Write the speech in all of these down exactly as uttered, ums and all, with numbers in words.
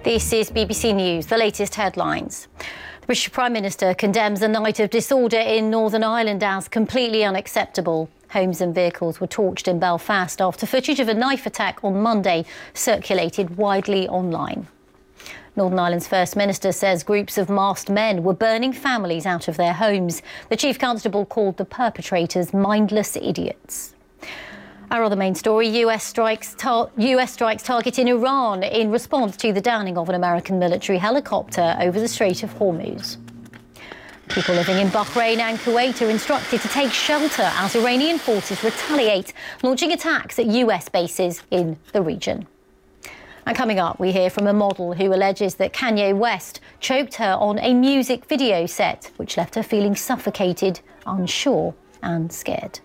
This is B B C News, the latest headlines. The British Prime Minister condemns a night of disorder in Northern Ireland as completely unacceptable. Homes and vehicles were torched in Belfast after footage of a knife attack on Monday circulated widely online. Northern Ireland's First Minister says groups of masked men were burning families out of their homes. The Chief Constable called the perpetrators mindless idiots. Our other main story, U S strikes, U S strikes targeting Iran in response to the downing of an American military helicopter over the Strait of Hormuz. People living in Bahrain and Kuwait are instructed to take shelter as Iranian forces retaliate, launching attacks at U S bases in the region. And coming up, we hear from a model who alleges that Kanye West choked her on a music video set, which left her feeling suffocated, unsure and scared.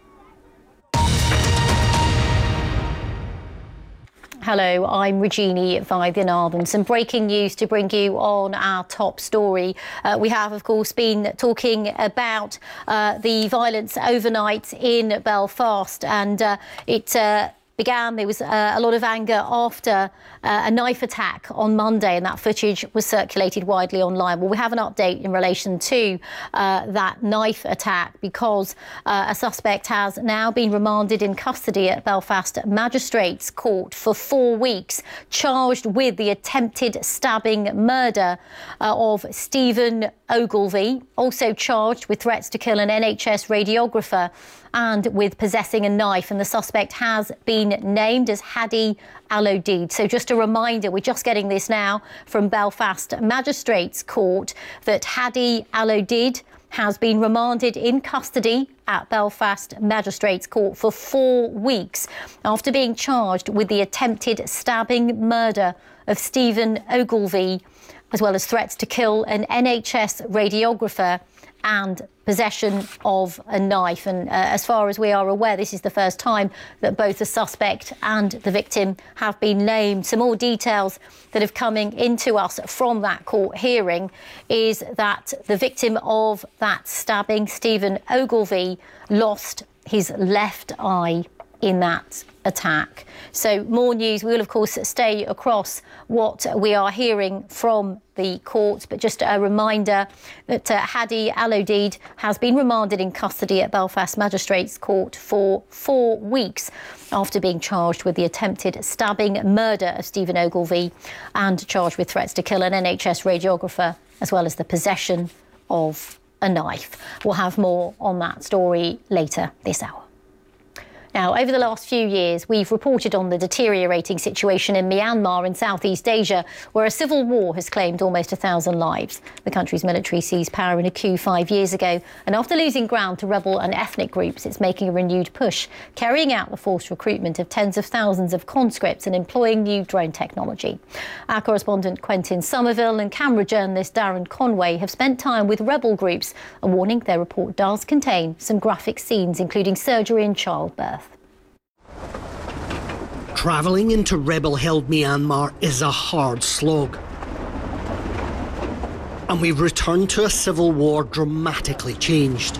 Hello, I'm Regina Vaidyanathan. Some breaking news to bring you on our top story. Uh, we have, of course, been talking about uh, the violence overnight in Belfast, and uh, it uh, began, there was uh, a lot of anger after uh, a knife attack on Monday, and that footage was circulated widely online. Well, we have an update in relation to uh, that knife attack because uh, a suspect has now been remanded in custody at Belfast Magistrates Court for four weeks, charged with the attempted stabbing murder uh, of Stephen Ogilvie, also charged with threats to kill an N H S radiographer and with possessing a knife, and the suspect has been named as Hadi Al-Odid. So just a reminder, we're just getting this now from Belfast Magistrates Court, that Hadi Al-Odid has been remanded in custody at Belfast Magistrates Court for four weeks after being charged with the attempted stabbing murder of Stephen Ogilvie, as well as threats to kill an N H S radiographer and possession of a knife. And uh, as far as we are aware, this is the first time that both the suspect and the victim have been named. Some more details that have coming into us from that court hearing is that the victim of that stabbing, Stephen Ogilvie, lost his left eye in that attack. So more news. We will, of course, stay across what we are hearing from the court, but just a reminder that uh, Hadi Al-Odid has been remanded in custody at Belfast Magistrates Court for four weeks after being charged with the attempted stabbing murder of Stephen Ogilvie and charged with threats to kill an N H S radiographer, as well as the possession of a knife. We'll have more on that story later this hour. Now, over the last few years, we've reported on the deteriorating situation in Myanmar in Southeast Asia, where a civil war has claimed almost a thousand lives. The country's military seized power in a coup five years ago, and after losing ground to rebel and ethnic groups, it's making a renewed push, carrying out the forced recruitment of tens of thousands of conscripts and employing new drone technology. Our correspondent Quentin Somerville and camera journalist Darren Conway have spent time with rebel groups, and warning their report does contain some graphic scenes, including surgery and childbirth. Travelling into rebel-held Myanmar is a hard slog. And we've returned to a civil war dramatically changed.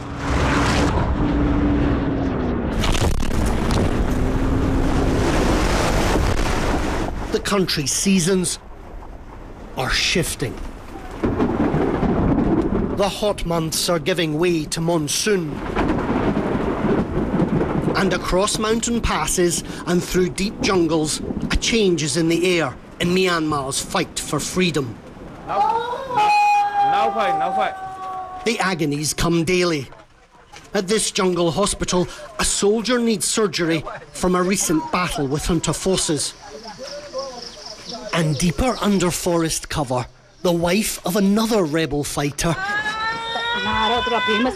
The country's seasons are shifting. The hot months are giving way to monsoon. And across mountain passes and through deep jungles, a change is in the air in Myanmar's fight for freedom. No, no, no fight, no fight. The agonies come daily. At this jungle hospital, a soldier needs surgery from a recent battle with junta forces. And deeper under forest cover, the wife of another rebel fighter